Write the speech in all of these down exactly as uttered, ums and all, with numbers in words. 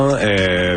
Euh,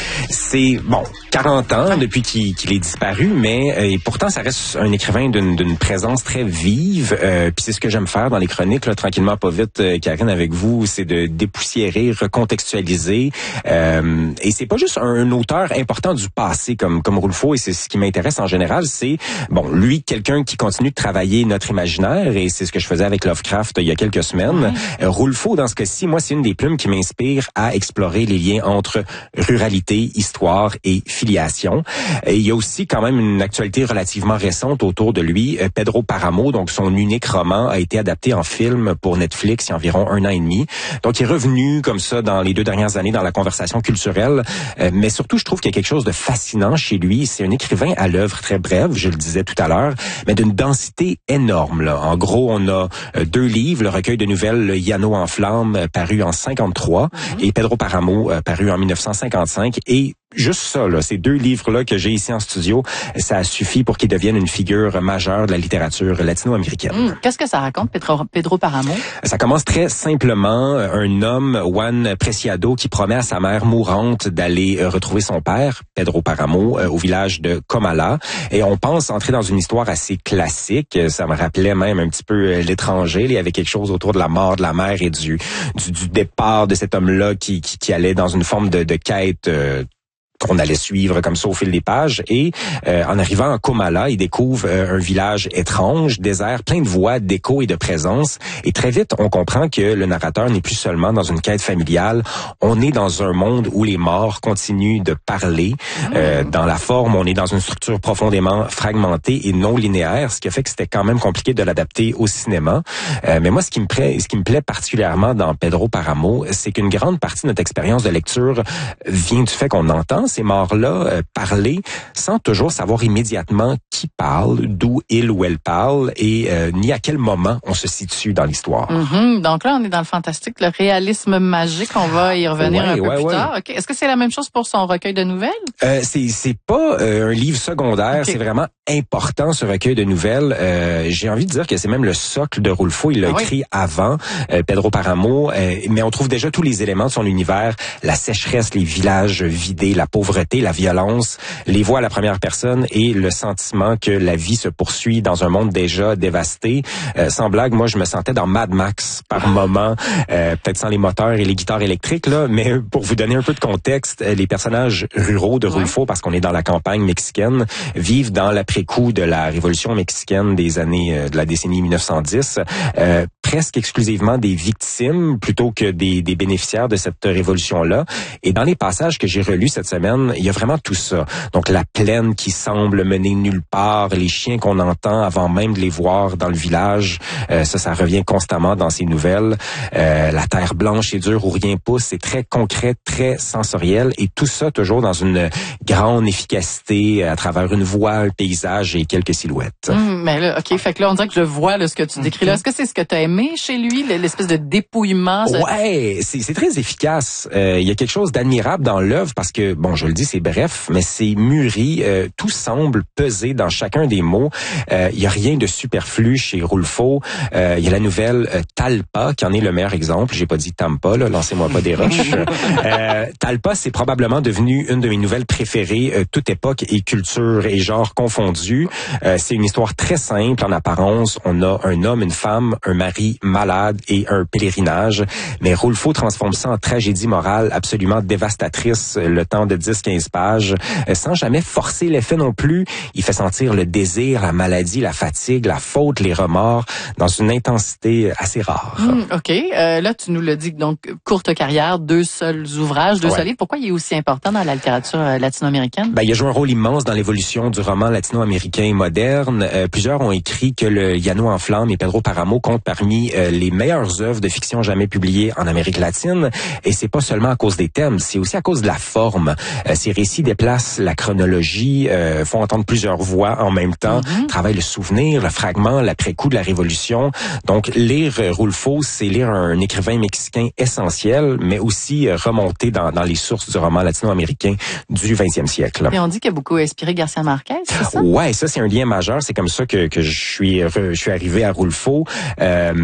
c'est, bon, quarante ans depuis qu'il, qu'il est disparu, mais euh, et pourtant, ça reste un écrivain d'une, d'une présence très vive. Euh, Puis c'est ce que j'aime faire dans les chroniques, là, tranquillement, pas vite, euh, Karine, avec vous, c'est de dépoussiérer, recontextualiser. Euh, et c'est pas juste un, un auteur important du passé comme comme Rulfo, et c'est ce qui m'intéresse en général, c'est, bon, lui, quelqu'un qui continue de travailler notre imaginaire, et c'est ce que je faisais avec Lovecraft il y a quelques semaines. Ouais. Euh, Rulfo, dans ce cas-ci, moi, c'est une des plumes qui m'inspire à explorer les liens entre ruralité, histoire et filiation. Et il y a aussi quand même une actualité relativement récente autour de lui. Pedro Páramo, donc son unique roman, a été adapté en film pour Netflix il y a environ un an et demi. Donc il est revenu comme ça dans les deux dernières années dans la conversation culturelle. Euh, mais surtout, je trouve qu'il y a quelque chose de fascinant chez lui. C'est un écrivain à l'œuvre très brève, je le disais tout à l'heure, mais d'une densité énorme, là. En gros, on a euh, deux livres, le recueil de nouvelles Le Llano en flammes, euh, paru en cinquante-trois, mm-hmm. et Pedro Páramo, euh, paru en mille neuf cent cinquante-cinq, et juste ça, là, ces deux livres-là que j'ai ici en studio, ça suffit pour qu'ils deviennent une figure majeure de la littérature latino-américaine. Mmh. Qu'est-ce que ça raconte, Pedro, Pedro Páramo? Ça commence très simplement. Un homme, Juan Preciado, qui promet à sa mère mourante d'aller retrouver son père, Pedro Páramo, au village de Comala. Et on pense entrer dans une histoire assez classique. Ça me rappelait même un petit peu L'étranger. Il y avait quelque chose autour de la mort de la mère et du, du, du départ de cet homme-là qui, qui, qui allait dans une forme de, de quête euh, qu'on allait suivre comme ça au fil des pages. Et euh, en arrivant à Comala, il découvre euh, un village étrange, désert, plein de voix, d'échos et de présence. Et très vite, on comprend que le narrateur n'est plus seulement dans une quête familiale. On est dans un monde où les morts continuent de parler. Euh, dans la forme, on est dans une structure profondément fragmentée et non linéaire, ce qui a fait que c'était quand même compliqué de l'adapter au cinéma. Euh, mais moi, ce qui me plaît, ce qui me plaît particulièrement dans Pedro Páramo, c'est qu'une grande partie de notre expérience de lecture vient du fait qu'on entend ces morts-là euh, parler sans toujours savoir immédiatement qui parle, d'où il ou elle parle et euh, ni à quel moment on se situe dans l'histoire. Mm-hmm. Donc là, on est dans le fantastique, le réalisme magique. On va y revenir ouais, un peu ouais, plus ouais. tard. Okay. Est-ce que c'est la même chose pour son recueil de nouvelles? Euh, c'est, c'est pas euh, un livre secondaire. Okay. C'est vraiment important, ce recueil de nouvelles. Euh, j'ai envie de dire que c'est même le socle de Rulfo. Il l'a ah, écrit oui. avant, euh, Pedro Páramo. Euh, mais on trouve déjà tous les éléments de son univers. La sécheresse, les villages vidés, la pauvreté, la violence, les voix à la première personne et le sentiment que la vie se poursuit dans un monde déjà dévasté. Euh, sans blague, moi, je me sentais dans Mad Max par moment, euh, peut-être sans les moteurs et les guitares électriques, là, mais pour vous donner un peu de contexte, les personnages ruraux de Rulfo, parce qu'on est dans la campagne mexicaine, vivent dans l'après-coup de la révolution mexicaine des années euh, de la décennie mille neuf cent dix, euh, presque exclusivement des victimes plutôt que des, des bénéficiaires de cette révolution-là. Et dans les passages que j'ai relus cette semaine, il y a vraiment tout ça. Donc la plaine qui semble mener nulle part, les chiens qu'on entend avant même de les voir dans le village, euh, ça, ça revient constamment dans ces nouvelles. Euh, la terre blanche et dure où rien pousse, c'est très concret, très sensoriel, et tout ça toujours dans une grande efficacité à travers une voix, un paysage et quelques silhouettes. Mmh, mais là, ok, fait que là on dirait que je vois là, ce que tu décris là. Est-ce que c'est ce que tu as aimé chez lui, l'espèce de dépouillement? Ça... Ouais, c'est, c'est très efficace. Euh, il y a quelque chose d'admirable dans l'œuvre parce que, bon, je le dis, c'est bref, mais c'est mûri. Euh, tout semble peser dans chacun des mots. Euh, il y a rien de superflu chez Rulfo. Euh, il y a la nouvelle euh, Talpa qui en est le meilleur exemple. J'ai pas dit Tampa, là, lancez-moi pas des roches. euh, Talpa, c'est probablement devenu une de mes nouvelles préférées, euh, toute époque et culture et genre confondus. Euh, c'est une histoire très simple en apparence. On a un homme, une femme, un mari malade et un pèlerinage. Mais Rulfo transforme ça en tragédie morale absolument dévastatrice, le temps de dix à quinze pages, euh, sans jamais forcer l'effet non plus. Il fait sentir le désir, la maladie, la fatigue, la faute, les remords, dans une intensité assez rare. Mmh, OK. Euh, là, tu nous l'as dit, donc, courte carrière, deux seuls ouvrages, deux ouais. seuls livres. Pourquoi il est aussi important dans la littérature euh, latino-américaine? Ben, il a joué un rôle immense dans l'évolution du roman latino-américain moderne. Euh, plusieurs ont écrit que le Llano en flammes et Pedro Páramo comptent parmi euh, les meilleures œuvres de fiction jamais publiées en Amérique latine. Et c'est pas seulement à cause des thèmes, c'est aussi à cause de la forme. Euh, ces récits déplacent la chronologie, euh, font entendre plusieurs voix en même temps, mm-hmm. travaillent le souvenir, le fragment, l'après-coup de la Révolution. Donc, lire Rulfo, c'est lire un écrivain mexicain essentiel, mais aussi euh, remonter dans, dans les sources du roman latino-américain du vingtième siècle. Et on dit qu'il a beaucoup inspiré Garcia Marquez, c'est ça? Ouais, ça c'est un lien majeur. C'est comme ça que, que je suis je suis arrivé à Rulfo. Euh,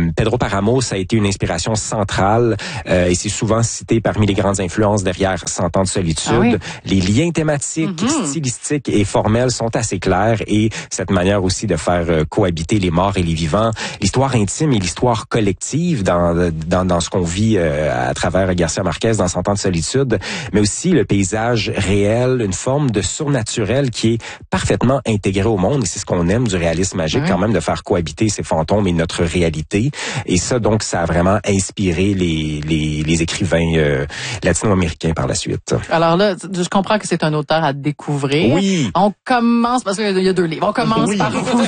Euh, Pedro Paramos a été une inspiration centrale euh, et c'est souvent cité parmi les grandes influences derrière Cent ans de solitude. Ah oui? Les liens thématiques, mm-hmm. stylistiques et formels sont assez clairs et cette manière aussi de faire euh, cohabiter les morts et les vivants, l'histoire intime et l'histoire collective dans dans, dans ce qu'on vit euh, à travers Garcia Marquez dans Cent ans de solitude, mais aussi le paysage réel, une forme de surnaturel qui est parfaitement intégré au monde et c'est ce qu'on aime du réalisme magique oui. quand même, de faire cohabiter ces fantômes et notre réalité. Et ça, donc, ça a vraiment inspiré les les, les écrivains euh, latino-américains par la suite. Alors là, je comprends que c'est un auteur à découvrir. Oui. On commence, parce qu'il y a deux livres, on commence oui. par où?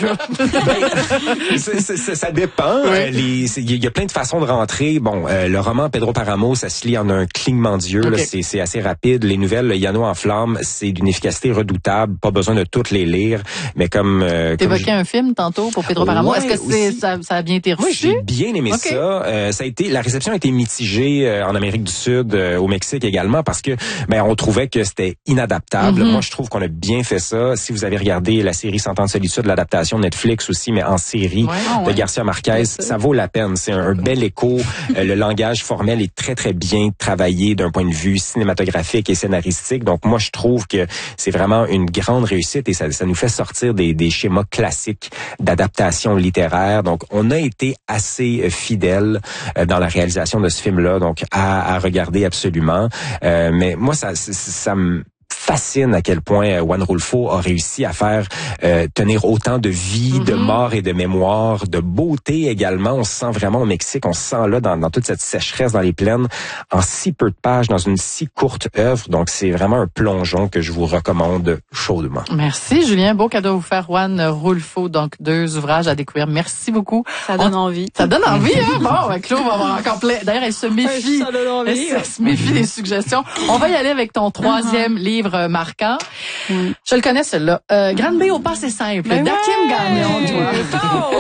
ça, ça, ça dépend. Oui. Euh, les, il y a plein de façons de rentrer. Bon, euh, le roman Pedro Paramos, ça se lit en un clignement d'yeux. Okay. Là, c'est, c'est assez rapide. Les nouvelles, le Llano en flammes, c'est d'une efficacité redoutable. Pas besoin de toutes les lire, mais comme... Euh, T'évoquais comme un film tantôt pour Pedro Paramos. Ouais, Est-ce que c'est, ça, ça a bien été reçu? Oui, j'ai bien aimé okay. ça. Euh, ça a été, la réception a été mitigée euh, en Amérique du Sud, euh, au Mexique également, parce que ben on trouvait que c'était inadaptable. Mm-hmm. Moi, je trouve qu'on a bien fait ça. Si vous avez regardé la série Cent ans de solitude, l'adaptation Netflix aussi, mais en série ouais, oh, de ouais. Garcia Marquez, ça. ça vaut la peine. C'est un, un bel écho. euh, le langage formel est très, très bien travaillé d'un point de vue cinématographique et scénaristique. Donc, moi, je trouve que c'est vraiment une grande réussite et ça, ça nous fait sortir des, des schémas classiques d'adaptation littéraire. Donc, on a été assez fidèles euh, dans la réalisation de ce film-là, donc à, à regarder absolument. Euh, mais moi, ça, ça, ça me fascine à quel point Juan Rulfo a réussi à faire euh, tenir autant de vie, mm-hmm. de mort et de mémoire, de beauté également. On se sent vraiment au Mexique, on se sent là dans, dans toute cette sécheresse dans les plaines, en si peu de pages, dans une si courte œuvre. Donc, c'est vraiment un plongeon que je vous recommande chaudement. Merci, Julien. Beau cadeau à vous faire, Juan Rulfo. Donc, deux ouvrages à découvrir. Merci beaucoup. Ça donne on... envie. Ça donne envie, hein? Bon, ben, Claude va avoir encore plein. D'ailleurs, elle se méfie. Ça donne envie. Elle se méfie des suggestions. On va y aller avec ton troisième uh-huh. livre marquant. Mm. Je le connais, celui-là. Euh, Grande B au passé simple, ben d'Hakim ouais. Gagnon.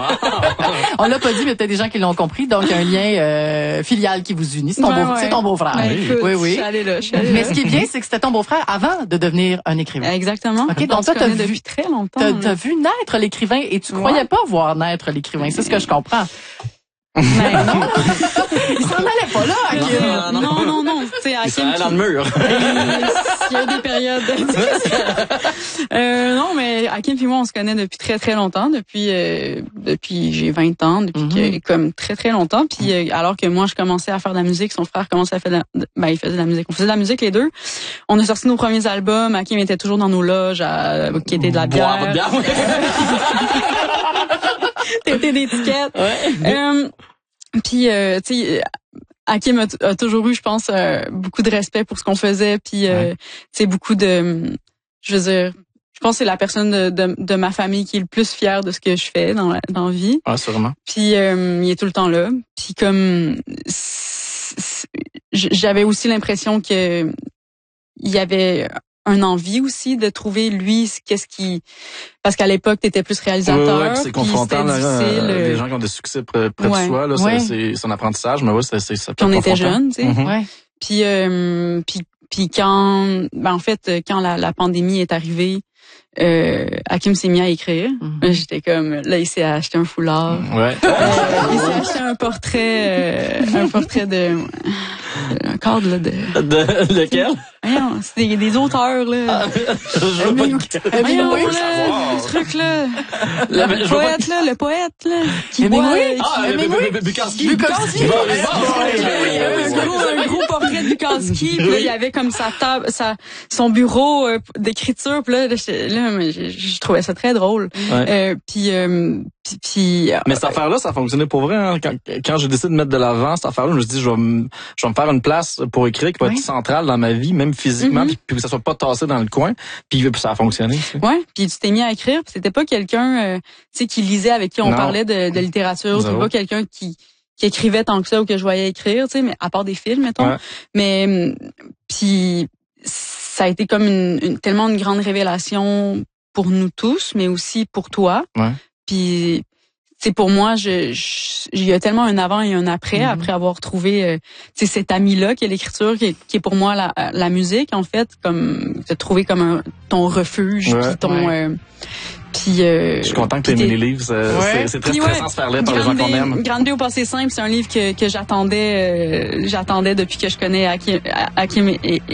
On l'a pas dit, mais peut-être des gens qui l'ont compris. Donc, un lien euh, filial qui vous unit. C'est ton, ben beau, ouais. c'est ton beau-frère. Ben, écoute, oui, oui. Je suis allée là, je suis allée mais là. ce qui est bien, c'est que c'était ton beau-frère avant de devenir un écrivain. Exactement. Okay, donc, donc toi, t'as vu depuis très longtemps. T'as, t'as vu naître l'écrivain et tu ouais. croyais pas voir naître l'écrivain. C'est ce que je comprends. Mais non, il s'en allait pas là, Hakim. Non, non, non, non. Tu sais, Hakim. Il dans le mur. Il y a des périodes. euh, non, mais Hakim et moi, on se connaît depuis très, très longtemps. Depuis, euh, depuis j'ai vingt ans, depuis mm-hmm. que, comme très, très longtemps. Puis, euh, alors que moi, je commençais à faire de la musique, son frère commençait à faire de la, ben, il faisait de la musique. On faisait de la musique, les deux. On a sorti nos premiers albums. Hakim était toujours dans nos loges, à, qui était de la bière. Boire, bière. T'étais d'étiquette. Ouais. Euh, puis, euh, tu sais, Hakim a, a toujours eu, je pense, euh, beaucoup de respect pour ce qu'on faisait. Puis, euh, ouais. tu sais, beaucoup de... Je veux dire, je pense que c'est la personne de, de, de ma famille qui est le plus fière de ce que je fais dans la, dans la vie. Ah, sûrement. Puis, euh, il est tout le temps là. Puis, comme... J'avais aussi l'impression que il y avait... un envie aussi de trouver lui qu'est-ce qui parce qu'à l'époque t'étais plus réalisateur ouais, ouais, c'est confrontant là, euh, les gens qui ont des succès près, près ouais. de soi là ouais. c'est, c'est son apprentissage mais ouais c'est c'est ça puis on était jeunes tu sais mm-hmm. ouais. puis euh, puis puis quand ben en fait quand la, la pandémie est arrivée euh, Hakim s'est mis à écrire. Mm-hmm. J'étais comme, là, il s'est acheté un foulard. Ouais. Euh, il s'est acheté un portrait, euh, un portrait de, un cadre, là, de... De, lequel? Voyons, c'est des, des auteurs, là. Ah, je veux pas le... Voyons, là, le truc, là. Le, le poète, là, le poète, là. Qui boit, ah, Bukowski. Bukowski. Un gros portrait de Bukowski. Puis là, il y avait comme sa table, sa, son bureau d'écriture. Puis là, là, mais je, je trouvais ça très drôle. Ouais. Euh, puis, euh, puis, puis, mais cette euh, affaire-là, ça fonctionnait pour vrai. Hein? Quand, quand j'ai décidé de mettre de l'avant cette affaire-là, je me suis dit, je vais me, je vais me faire une place pour écrire qui va oui. être centrale dans ma vie, même physiquement, mm-hmm. puis, puis que ça soit pas tassé dans le coin. Puis, puis ça a fonctionné. Tu sais. Ouais. Puis tu t'es mis à écrire. Puis c'était pas quelqu'un, euh, tu sais, qui lisait avec qui on non. parlait de, de littérature. C'était pas quelqu'un qui qui écrivait tant que ça ou que je voyais écrire, tu sais, mais à part des films, mettons. Ouais. Mais puis ça a été comme une, une tellement une grande révélation pour nous tous, mais aussi pour toi. Ouais. Puis c'est pour moi, je, je, il y a tellement un avant et un après, mm-hmm. après avoir trouvé, euh, tu sais, cet ami-là qui est l'écriture, qui est, qui est pour moi la, la musique en fait, comme te trouver comme un, ton refuge, ouais. puis ton. Ouais. Euh, Puis, euh, je suis content que tu aies aimé les livres. C'est, ouais. c'est très Puis stressant ouais, de se faire lire par les gens qu'on aime. Grande au passé simple, c'est un livre que, que j'attendais, euh, j'attendais depuis que je connais Hakim, Hakim et,